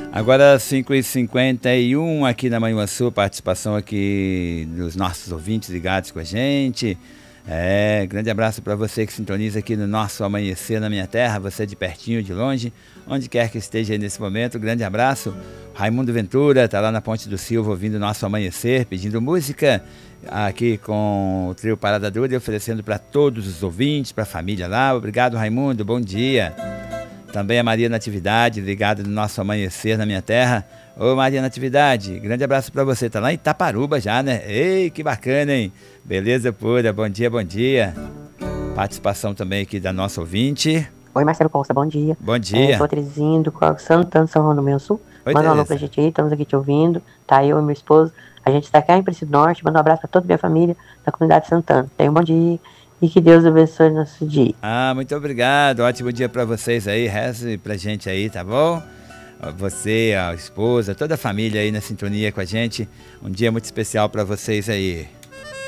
Agora 5h51 aqui na Manhuaçu, participação aqui dos nossos ouvintes ligados com a gente. Grande abraço para você que sintoniza aqui no nosso Amanhecer na Minha Terra, você de pertinho, de longe, onde quer que esteja aí nesse momento, grande abraço. Raimundo Ventura está lá na Ponte do Silva ouvindo o nosso Amanhecer, pedindo música aqui com o trio Parada Dura, oferecendo para todos os ouvintes, para a família lá. Obrigado, Raimundo, bom dia. Também a Maria Natividade, ligada no nosso Amanhecer na Minha Terra. Ô Maria Natividade, grande abraço para você. Tá lá em Itaparuba já, né? Ei, que bacana, hein? Beleza pura, bom dia, bom dia. Participação também aqui da nossa ouvinte. Oi, Marcelo Costa, bom dia. Bom dia. Sou a Terezinha do Santana, São João do Meio Sul. Manda um alô pra gente aí, estamos aqui te ouvindo. Tá eu e meu esposo. A gente tá aqui em Preciso Norte. Manda um abraço para toda a minha família da comunidade Santana. Tenha um bom dia. E que Deus abençoe nosso dia. Muito obrigado. Ótimo dia para vocês aí. Reze pra gente aí, tá bom? Você, a esposa, toda a família aí na sintonia com a gente. Um dia muito especial para vocês aí.